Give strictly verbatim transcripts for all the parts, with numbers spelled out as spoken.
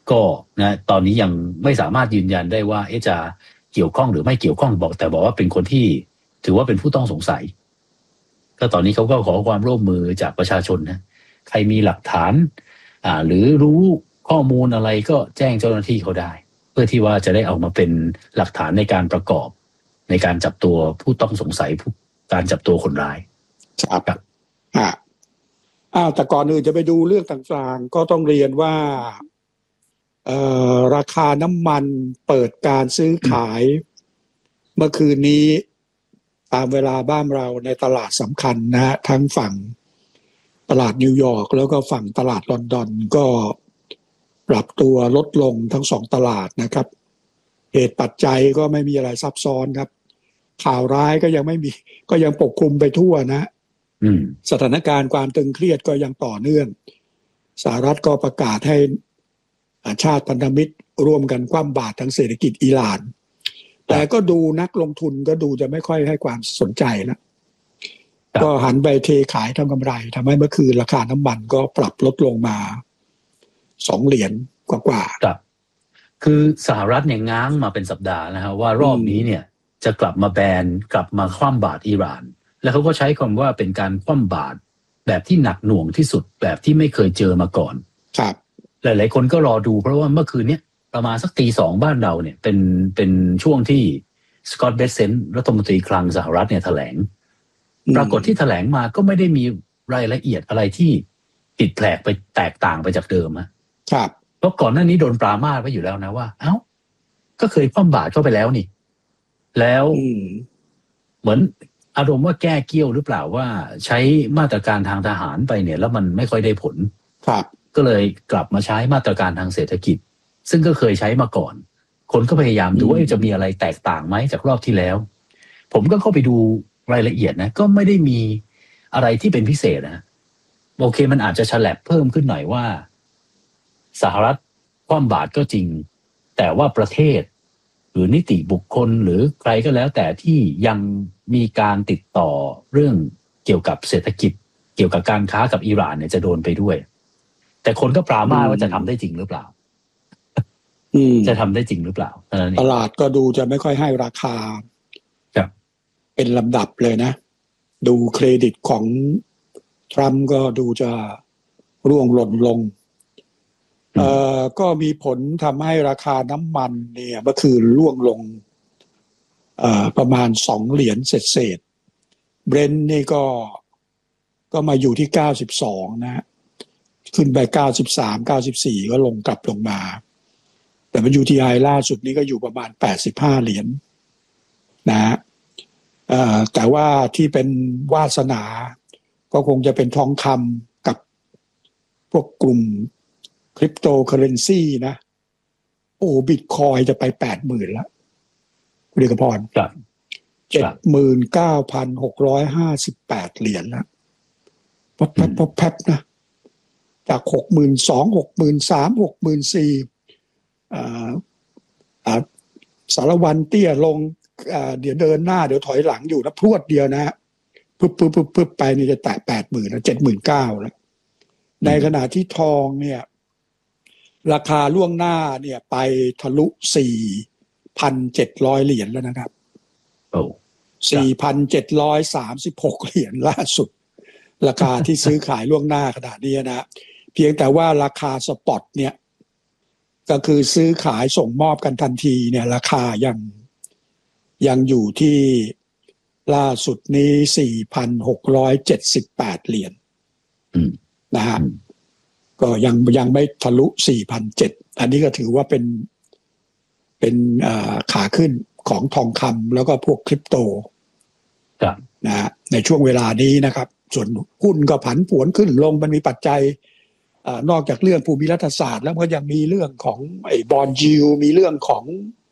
ก็นะตอนนี้ยังไม่สามารถยืนยันได้ว่าจะเกี่ยวข้องหรือไม่เกี่ยวข้องบอกแต่บอกว่าเป็นคนที่ถือว่าเป็นผู้ต้องสงสัยก็ตอนนี้เขาก็ขอความร่วมมือจากประชาชนนะใครมีหลักฐานอ่าหรือรู้ข้อมูลอะไรก็แจ้งเจ้าหน้าที่เขาได้เพื่อที่ว่าจะได้เอามาเป็นหลักฐานในการประกอบในการจับตัวผู้ต้องสงสัยการจับตัวคนร้ายครับอ่าอ้าวแต่ก่อนอื่นจะไปดูเรื่องต่างๆก็ต้องเรียนว่าเอ่อราคาน้ำมันเปิดการซื้อขายเมื่อคืนนี้ตามเวลาบ้านเราในตลาดสำคัญนะฮะทั้งฝั่งตลาดนิวยอร์กแล้วก็ฝั่งตลาดลอนดอนก็ปรับตัวลดลงทั้งสองตลาดนะครับเหตุปัจจัยก็ไม่มีอะไรซับซ้อนครับข่าวร้ายก็ยังไม่มีก็ยังปกคลุมไปทั่วนะสถานการณ์ความตึงเครียดก็ยังต่อเนื่องสหรัฐก็ประกาศให้ชาติพันธมิตรร่วมกันคว่ำบาตรทางเศรษฐกิจอิหร่านแต่ก็ดูนักลงทุนก็ดูจะไม่ค่อยให้ความสนใจแล้วก็หันไปเทขายทำกำไรทำให้เมื่อคืนราคาน้ำมันก็ปรับลดลงมาสองเหรียญกว่าๆครับคือสหรัฐเนี่ยง้างมาเป็นสัปดาห์นะฮะว่ารอบนี้เนี่ยจะกลับมาแบนกลับมาคว่ำบาตรอิหร่านแล้วเขาก็ใช้คำว่าเป็นการคว่ำบาตรแบบที่หนักหน่วงที่สุดแบบที่ไม่เคยเจอมาก่อนครับหลายๆคนก็รอดูเพราะว่าเมื่อคืนนี้ประมาณสักตีสองบ้านเราเนี่ยเป็นเป็นช่วงที่สกอตต์เบสเซนต์รัฐมนตรีคลังสหรัฐเนี่ยแถลงปรากฏที่แถลงมาก็ไม่ได้มีรายละเอียดอะไรที่ผิดแปลกไปแตกต่างไปจากเดิมนะครับเพราะก่อนหน้านี้โดนปรามาสไว้อยู่แล้วนะว่าเอ้าก็เคยคว่ำบาตรเข้าไปแล้วนี่แล้วเหมือนอารมณ์ว่าแก้เกี้ยวหรือเปล่าว่าใช้มาตรการทางทหารไปเนี่ยแล้วมันไม่ค่อยได้ผลครับก็เลยกลับมาใช้มาตรการทางเศรษฐกิจซึ่งก็เคยใช้มาก่อนคนก็พยายามดูว่าจะมีอะไรแตกต่างไหมจากรอบที่แล้วผมก็เข้าไปดูรายละเอียดนะก็ไม่ได้มีอะไรที่เป็นพิเศษนะโอเคมันอาจจะฉลับเพิ่มขึ้นหน่อยว่าสหรัฐคว่ำบาตรก็จริงแต่ว่าประเทศหรือนิติบุคคลหรือใครก็แล้วแต่ที่ยังมีการติดต่อเรื่องเกี่ยวกับเศรษฐกิจเกี่ยวกับการค้ากับอิหร่านเนี่ยจะโดนไปด้วยแต่คนก็ปรามาสว่าจะทำได้จริงหรือเปล่าจะทำได้จริงหรือเปล่าตลาดก็ดูจะไม่ค่อยให้ราคาเป็นลำดับเลยนะดูเครดิตของทรัมป์ก็ดูจะร่วงหล่นลงเอ่อก็มีผลทำให้ราคาน้ำมันเนี่ยเมื่อคืนร่วงลงเอ่อประมาณสองเหรียญเศษๆเบรนท์นี่ก็ก็มาอยู่ที่เก้าสิบสองนะฮะขึ้นไปเก้าสิบสาม เก้าสิบสี่ก็ลงกลับลงมาแต่มัน ยู ที ไอ ล่าสุดนี้ก็อยู่ประมาณแปดสิบห้าเหรียญนะฮะเอ่อแต่ว่าที่เป็นวาสนาก็คงจะเป็นทองคำกับพวกกลุ่มคริปโตเคอเรนซีนะโอ้บิตคอยจะไปแปดหมื่นแล้วคุณเอกพรครับเจ็ดหมื่นเก้าพันหกร้อยห้าสิบแปดเหรียญแล้วป๊อปแป๊บป๊อปแป๊บนะจากหกหมื่นสองหกหมื่นสามหกหมื่นสี่อ่าอ่าสารวันเตี้ยลงอ่าเดี๋ยวเดินหน้าเดี๋ยวถอยหลังอยู่นะพรวดเดียวนะปึ๊บปึ๊บปึ๊บปึ๊บไปนี่จะแตะแปดหมื่นแล้วเจ็ดหมื่นเก้าแล้วในขณะที่ทองเนี่ยราคาล่วงหน้าเนี่ยไปทะลุสี่พันเจ็ดร้อยเหรียญแล้วนะครับโอ้สี่พันเจ็ดร้อยสามสิบหกเหรียญล่าสุดราคาที่ซื้อขายล่วงหน้าขนาดนี้นะเพียงแต่ว่าราคาสปอตเนี่ยก็คือซื้อขายส่งมอบกันทันทีเนี่ยราคายังยังอยู่ที่ล่าสุดนี้ สี่พันหกร้อยเจ็ดสิบแปด เหรียญนะฮะก็ยังยังไม่ทะลุ สี่พันเจ็ดร้อย อันนี้ก็ถือว่าเป็นเป็นขาขึ้นของทองคำแล้วก็พวกคริปโตนะฮะในช่วงเวลานี้นะครับส่วนหุ้นก็ผันผวนขึ้นลงมันมีปัจจัยนอกจากเรื่องภูมิรัฐศาสตร์แล้วก็ยังมีเรื่องของไอ้บอนด์ยิลด์มีเรื่องของ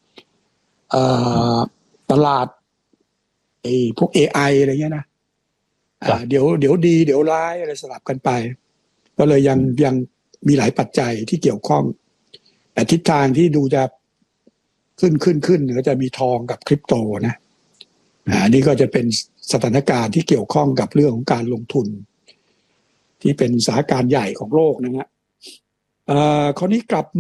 ตลาดไอ้พวก เอ ไอ อะไรเงี้ยนะเดี๋ยวเดี๋ยวดีเดี๋ยวร้ายอะไรสลับกันไปก็เลยยังยังมีหลายปัจจัยที่เกี่ยวข้องแต่ทิศทางที่ดูจะขึ้นขึ้นขึ้นก็จะมีทองกับคริปโตนะอันนี้ก็จะเป็นสถานการณ์ที่เกี่ยวข้องกับเรื่องของการลงทุนที่เป็นสถานการณ์ใหญ่ของโลกนะฮะเอ่อคราวนี้กลับ